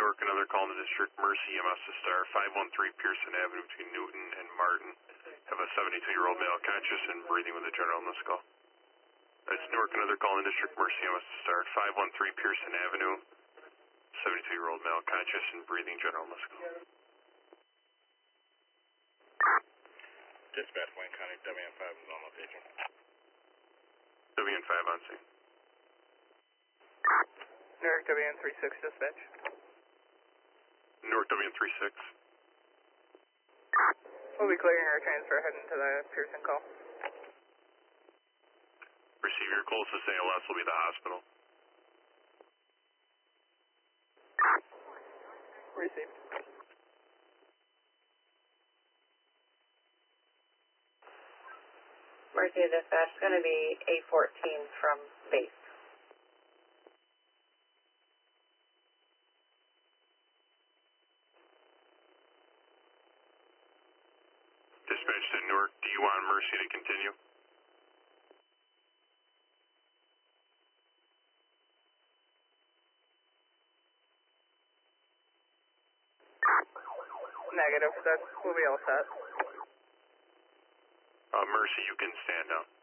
Newark, another call in the district. Mercy, EMS to Star, 513 Pearson Avenue between Newton and Martin. Have a 72-year-old male conscious and breathing with a general illness call. That's Newark, another call in the district. Mercy, EMS to Star, 513 Pearson Avenue. 72-year-old male conscious and breathing, general illness call. Dispatch, Wayne County, WN5 is on location. WN5 on scene. Newark WN36 dispatch. Newark WN36. We'll be clearing our transfer heading to the Pearson call. Receive, your closest ALS will be the hospital. Received. Mercy dispatch is going to be A14 from base. Dispatch to Newark, do you want Mercy to continue? Negative, we'll be all set. Mercy, you can stand now.